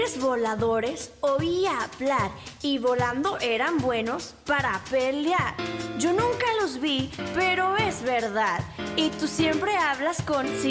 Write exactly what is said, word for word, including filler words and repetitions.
tigres voladores oía hablar y volando eran buenos para pelear. Yo nunca los vi, pero es verdad. Y tú siempre hablas con